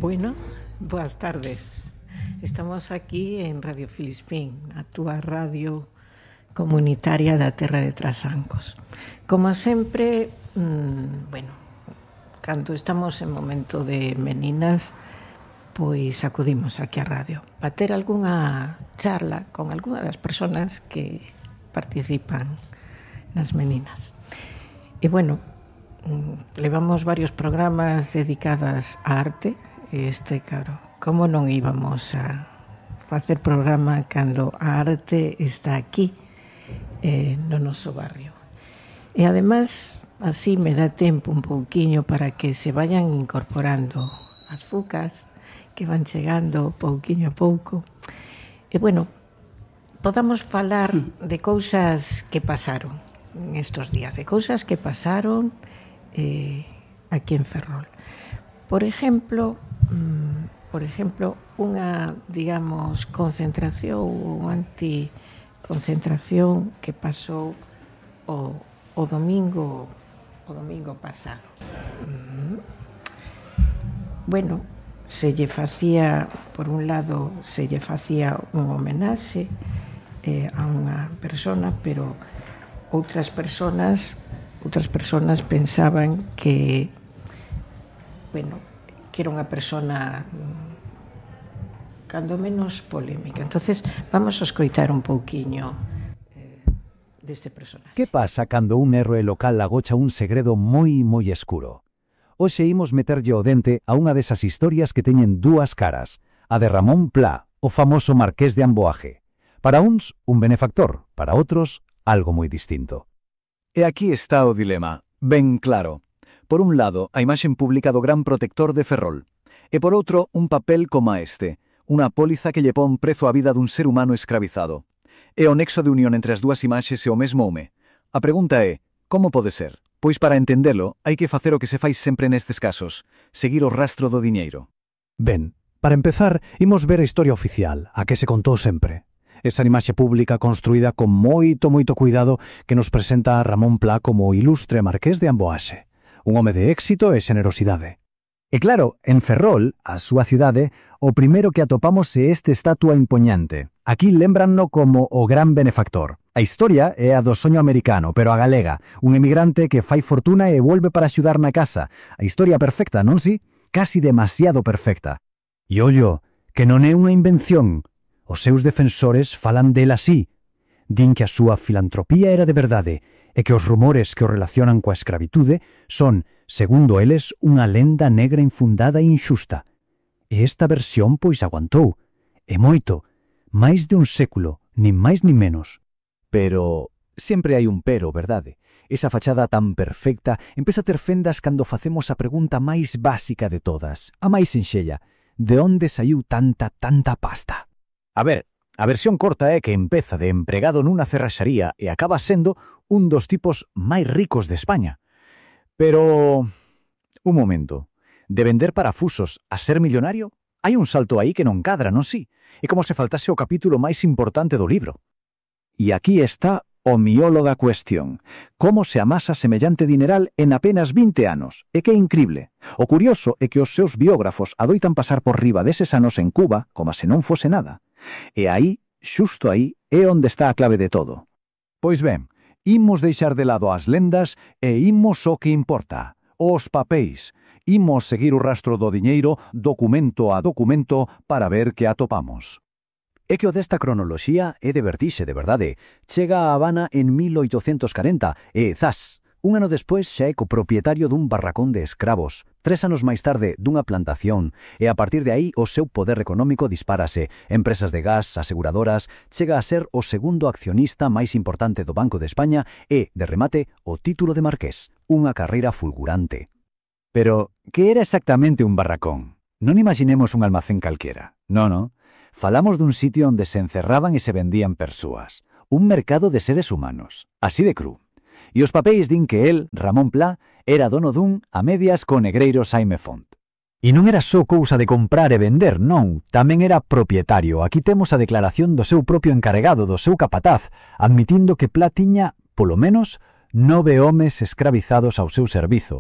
Bueno, boas tardes. Estamos aquí en Radio Filispín, a túa radio comunitaria da Terra de Trasancos. Como sempre, cando estamos en momento de meninas, pois acudimos aquí á radio para ter algunha charla con algunha das persoas que participan nas meninas. E bueno, levamos varios programas dedicadas á arte. Claro, como non íbamos a facer programa cando a arte está aquí, no noso barrio. E ademais, así me dá tempo un pouquiño para que se vayan incorporando as fucas que van chegando pouquiño a pouco. E bueno, podamos falar de cousas que pasaron en estos días, de cousas que pasaron aquí en Ferrol. Por ejemplo, unha, digamos, concentración ou anticoncentración que pasou o domingo pasado. Bueno, por un lado, se lle facía un homenaxe a unha persona, pero outras persoas pensaban que era unha persona cando menos polémica. Entonces, vamos a escoitar un pouquiño deste personaxe. Que pasa cando un héroe local agocha un segredo moi escuro? Hoxe imos meterlle o dente a unha desas historias que teñen dúas caras, a de Ramón Pla, o famoso marqués de Amboaje. Para uns, un benefactor, para outros, algo moi distinto. E aquí está o dilema, ben claro. Por un lado, a imaxen pública do gran protector de Ferrol, e por outro, un papel coma este, unha póliza que lle pon prezo á vida dun ser humano escravizado. E o nexo de unión entre as dúas imaxes é o mesmo home. A pregunta é, como pode ser? Pois para entendelo, hai que facer o que se fai sempre nestes casos, seguir o rastro do diñeiro. Ben, para empezar, imos ver a historia oficial, a que se contou sempre. Esa imaxe pública construída con moito cuidado que nos presenta a Ramón Pla como o ilustre marqués de Amboaxe. Un home de éxito e xenerosidade. E claro, en Ferrol, a súa cidade, o primeiro que atopamos é este estatua impoñante. Aquí lémbranno como o gran benefactor. A historia é a do soño americano, pero a galega, un emigrante que fai fortuna e volve para axudar na casa. A historia perfecta, non si? Casi demasiado perfecta. E ollo, que non é unha invención. Os seus defensores falan del así. Din que a súa filantropía era de verdade, e que os rumores que o relacionan coa escravitude son, segundo eles, unha lenda negra infundada e inxusta. E esta versión pois aguantou. E moito. Máis de un século, nin máis nin menos. Pero sempre hai un pero, verdade? Esa fachada tan perfecta empeza a ter fendas cando facemos a pregunta máis básica de todas, a máis sinxella. De onde saiu tanta pasta? A ver, a versión corta é que empeza de empregado nunha cerraxaría e acaba sendo un dos tipos máis ricos de España. Pero, un momento, de vender parafusos a ser millonario? Hai un salto aí que non cadra, non si? É como se faltase o capítulo máis importante do libro. E aquí está o miolo da cuestión. Como se amasa semellante dineral en apenas 20 anos? E que incrible. O curioso é que os seus biógrafos adoitan pasar por riba deses anos en Cuba como se non fose nada. E aí, xusto aí, é onde está a clave de todo. Pois ben, imos deixar de lado as lendas e imos o que importa, os papéis. Imos seguir o rastro do diñeiro, documento a documento, para ver que atopamos. É que o desta cronoloxía é de vertixe, de verdade. Chega a Habana en 1840 e, zas, un ano despois xa é copropietario dun barracón de escravos, 3 anos máis tarde dunha plantación, e a partir de aí o seu poder económico dispárase. Empresas de gas, aseguradoras, chega a ser o segundo accionista máis importante do Banco de España e, de remate, o título de marqués, unha carreira fulgurante. Pero, que era exactamente un barracón? Non imaginemos un almacén calquera. No. Falamos dun sitio onde se encerraban e se vendían persoas. Un mercado de seres humanos. Así de cru. E os papéis din que el, Ramón Pla, era dono dun a medias co negreiro Saime Font. E non era só cousa de comprar e vender, non. Tamén era propietario. Aquí temos a declaración do seu propio encarregado, do seu capataz, admitindo que Pla tiña, polo menos, 9 homes escravizados ao seu servizo.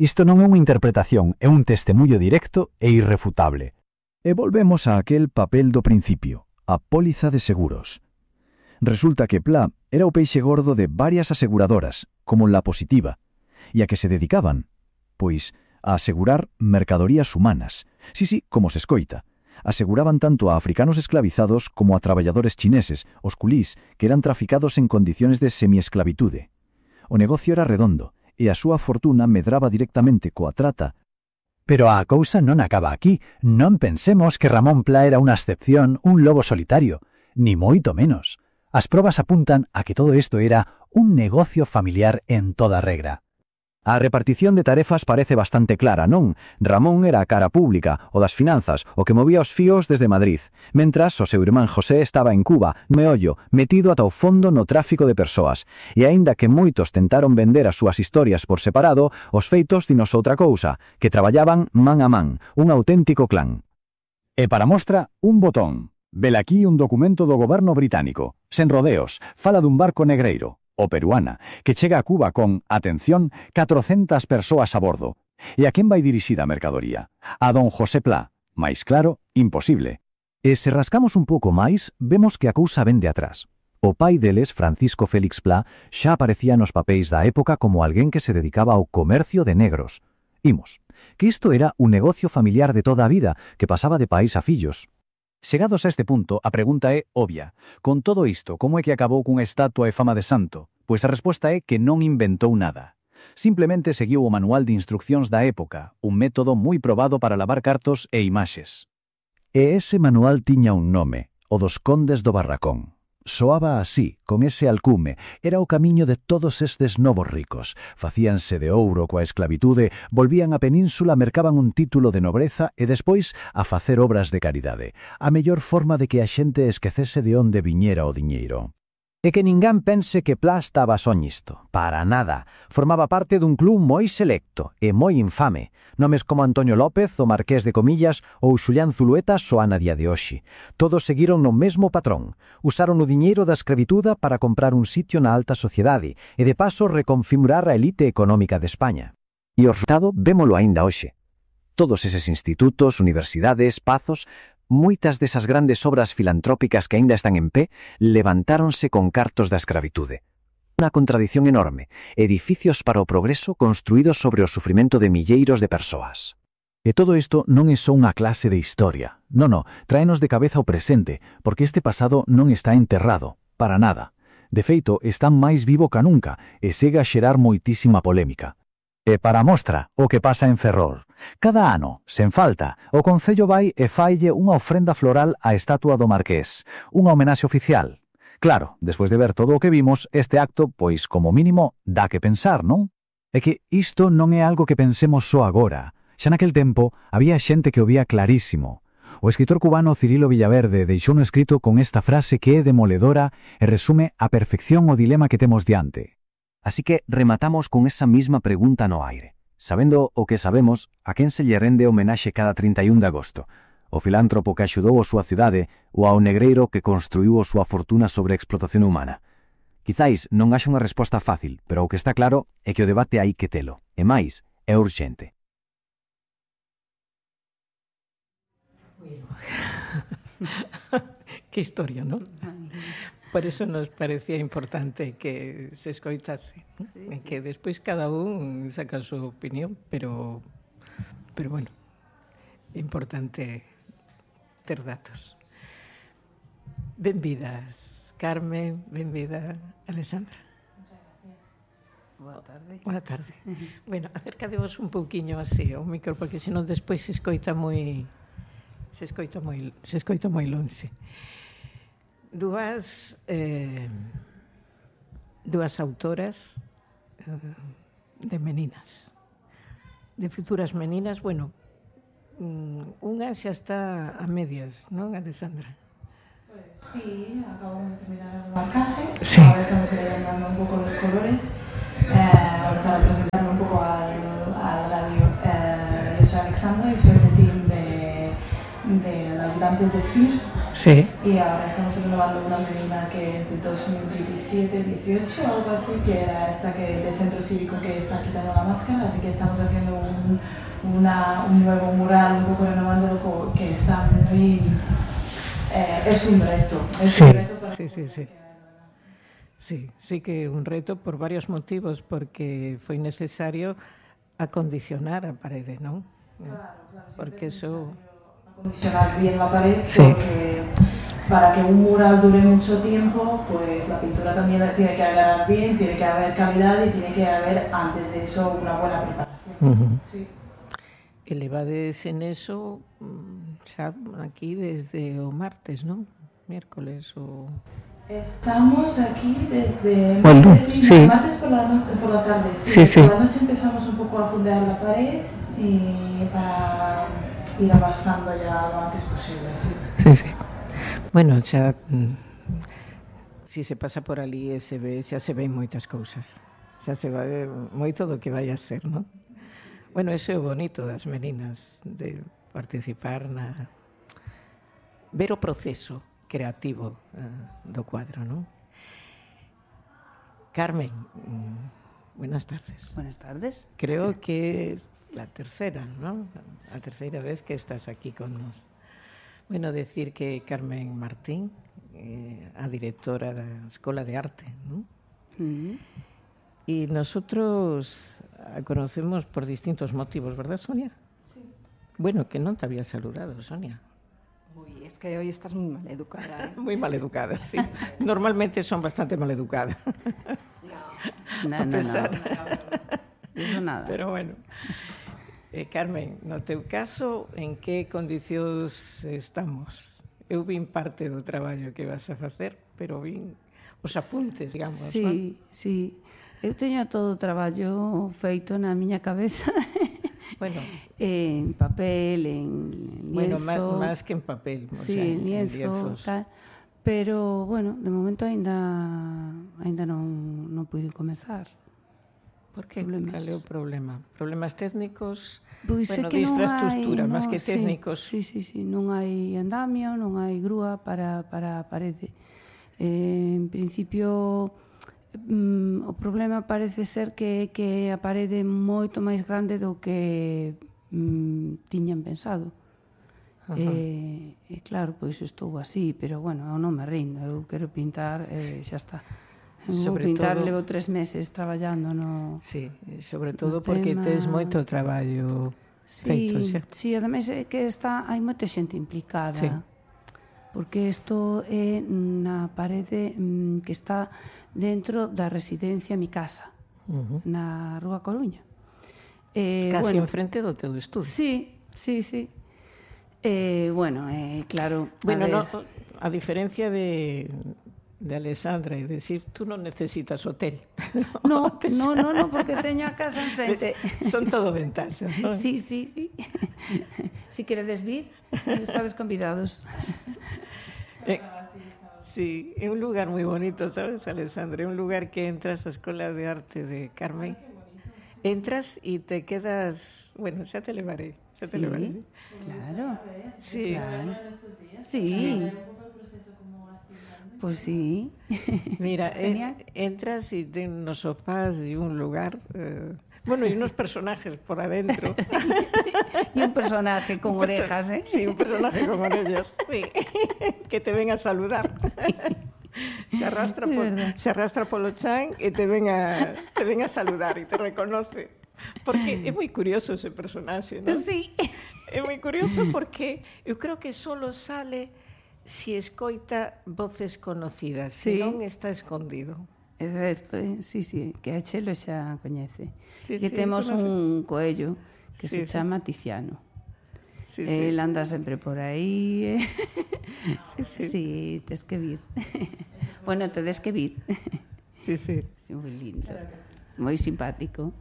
Isto non é unha interpretación, é un testemunho directo e irrefutable. E volvemos a aquel papel do principio, a póliza de seguros. Resulta que Pla era o peixe gordo de varias aseguradoras, como La Positiva, e a que se dedicaban? Pois a asegurar mercadorías humanas. Sí, como se escoita. Aseguraban tanto a africanos esclavizados como a traballadores chineses, os culís, que eran traficados en condiciones de semiesclavitude. O negocio era redondo, e a súa fortuna medraba directamente coa trata. Pero a cousa non acaba aquí. Non pensemos que Ramón Pla era unha excepción, un lobo solitario. Ni moito menos. As probas apuntan a que todo isto era un negocio familiar en toda regra. A repartición de tarefas parece bastante clara, non? Ramón era a cara pública, o das finanzas, o que movía os fíos desde Madrid, mentras o seu irmán José estaba en Cuba, meollo, metido ata o fondo no tráfico de persoas. E aínda que moitos tentaron vender as súas historias por separado, os feitos dinos outra cousa, que traballaban man a man, un auténtico clan. E para mostra, un botón. Velaquí un documento do goberno británico, sen rodeos, fala dun barco negreiro, o Peruana, que chega a Cuba con, atención, 400 persoas a bordo. E a quen vai dirixida a mercadoría? A don José Pla. Mais claro, imposible. E se rascamos un pouco máis, vemos que a cousa vende atrás. O pai deles, Francisco Félix Pla, xa aparecía nos papéis da época como alguén que se dedicaba ao comercio de negros. Imos, que isto era un negocio familiar de toda a vida, que pasaba de pais a fillos. Chegados a este punto, a pregunta é obvia. Con todo isto, como é que acabou cunha estatua e fama de santo? Pois a resposta é que non inventou nada. Simplemente seguiu o manual de instruccións da época, un método moi probado para lavar cartos e imaxes. E ese manual tiña un nome, o dos Condes do Barracón. Soaba así, con ese alcume, era o camiño de todos estes novos ricos. Facíanse de ouro coa esclavitude, volvían á península, mercaban un título de nobreza e despois a facer obras de caridade. A mellor forma de que a xente esquecese de onde viñera o diñeiro. E que ninguén pense que Pla estaba só nisto. Para nada. Formaba parte dun club moi selecto e moi infame. Nomes como Antonio López, o Marqués de Comillas ou Xulián Zulueta soan a día de hoxe. Todos seguiron no mesmo patrón. Usaron o diñeiro da escravituda para comprar un sitio na alta sociedade e de paso reconfigurar a elite económica de España. E o resultado vémolo aínda hoxe. Todos eses institutos, universidades, pazos, moitas desas grandes obras filantrópicas que aínda están en pé, levantáronse con cartos da escravitude. Unha contradición enorme, edificios para o progreso construídos sobre o sufrimento de milleiros de persoas. E todo isto non é só unha clase de historia. Non, tráenos de cabeza o presente, porque este pasado non está enterrado, para nada. De feito, está máis vivo ca nunca e segue a xerar moitísima polémica. E para mostra, o que pasa en Ferrol. Cada ano, sen falta, o Concello vai e faille unha ofrenda floral á estatua do Marqués, unha homenaxe oficial. Claro, despois de ver todo o que vimos, este acto, pois, como mínimo, dá que pensar, non? É que isto non é algo que pensemos só agora. Xa naquel tempo, había xente que o vía clarísimo. O escritor cubano Cirilo Villaverde deixou un escrito con esta frase que é demoledora e resume a perfección o dilema que temos diante. Así que rematamos con esa misma pregunta no aire. Sabendo o que sabemos, a quen se lle rende homenaxe cada 31 de agosto? O filántropo que axudou a súa cidade ou ao negreiro que construiu a súa fortuna sobre a explotación humana? Quizáis non haxa unha resposta fácil, pero o que está claro é que o debate hai que telo. E máis, é urxente. Que historia, non? Por eso nos parecía importante que se escoitase, sí. Que despois cada un saca a súa opinión, pero bueno, é importante ter datos. Benvidas, Carmen, benvida, Alexandra. Boa tarde. Boa tarde. Bueno, acercadevos un pouquiño así ao micro, porque senón despois se escoita moi lonxe. Dúas autoras de meninas, de futuras meninas. Bueno, unha xa está a medias, non, Alexandra? Pues sí, acabamos de terminar el marcaje. Sí. Ahora estamos dando un poco los colores para presentarme un poco al radio. Yo soy Alexandra y soy del team de de ayudantes de SFIR. Sí. Y ahora estamos renovando una menina que es de 2017-18, algo así, que era esta que de centro cívico que está quitando la máscara, así que estamos haciendo un nuevo mural, un poco renovándolo, que está muy... es un reto. Sí, un reto para sí. Sí que un reto por varios motivos, porque foi necesario acondicionar a parede, non? Claro, porque eso... acondicionar bien la pared, Sí. porque para que un mural dure mucho tiempo, pues la pintura también tiene que agarrar bien, tiene que haber calidad y tiene que haber antes de eso una buena preparación. Sí. Elevades en eso xa aquí desde o martes, non? Miércoles o... Estamos aquí desde Bueno, martes, sí. martes por la tarde. Sí. Por la noche empezamos un poco a fondear la pared y para ir avanzando ya lo antes posible. Sí. Bueno, xa si se pasa por ali e se ve, xa se ven moitas cousas. Xa se va ver moito do que vai a ser, non? Bueno, eso é o bonito das meninas, de participar ver o proceso creativo do cuadro, non? Carmen, buenas tardes. Buenas tardes. Creo que es la tercera, ¿no? La tercera vez que estás aquí con nos. Bueno, decir que Carmen Martín, a directora da Escola de Arte, ¿no? Y nosotros la conocemos por distintos motivos, ¿verdad, Sonia? Sí. Bueno, que no te había saludado, Sonia. Uy, es que hoy estás muy mal educada, ¿eh? Muy mal educada, sí. Normalmente son bastante mal educadas. No. Eso nada. Pero bueno. Carmen, no teu caso, en que condicións estamos? Eu vin parte do traballo que vas a facer, pero vin os apuntes, digamos, Sí, non? sí. Eu teño todo o traballo feito na miña cabeza. Bueno, en papel, en lienzo. bueno, máis que en papel. Sí, en lienzo, tal. Pero, bueno, de momento ainda non pude comezar. Por que? Problemas. Cal é o problema? Problemas técnicos? Pois bueno, é que de non infraestructura, hai, máis que sí, técnicos. Sí, non hai andamio, non hai grúa para a parede. En principio, o problema parece ser que a parede é moito máis grande do que tiñan pensado. E claro, pois estou así, pero bueno, eu non me rindo, eu quero pintar e xa está. Vou pintar, levo 3 meses traballando no... Sí, sobre todo porque tes moito traballo feito, xa. Sí, ademais é que hai moita xente implicada. Sí. Porque isto é na parede que está dentro da residencia Mi Casa, na Rúa Coruña. Casi enfrente do teu estudio. Sí. Bueno, claro... Bueno, a diferencia de Alessandra, é dicir, tú non necesitas hotel. No, porque teño a casa enfrente. Son todo ventaxas, non? Sí. Si queredes vir, estades convidados. Sí, é un lugar moi bonito, sabes, Alessandra? É un lugar que entras á Escola de Arte de Carmen. Entras e te quedas... Bueno, xa te levaré. Claro. Sí. Claro. Sí. Pues sí. Mira, entras y ten unos sofás y un lugar... bueno, y unos personajes por adentro. Y un personaje con orejas, ¿eh? Sí, un personaje con orejas, sí. Que te venga a saludar. Se arrastra polo chan e te ven a saludar e te reconoce. Porque é moi curioso ese personaxe, non? Sí. É moi curioso porque eu creo que solo sale si escoita voces conocidas, sí. Se non está escondido. É certo, sí, que a Chelo xa coñece. Sí, que temos un coello que se chama Tiziano. Sí. El anda sempre por aí. Sí. Sí, tes que vir. Bueno, tedes que vir. Sí. Moi lindo. Moi simpático.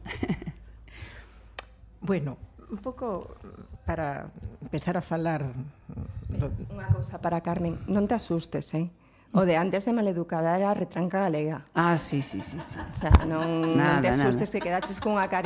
Bueno, un pouco para empezar a falar... Unha cousa para Carmen, non te asustes, O de antes de maleducada era retranca galega. Ah, sí. O sea, non te asustes que quedaches cunha cari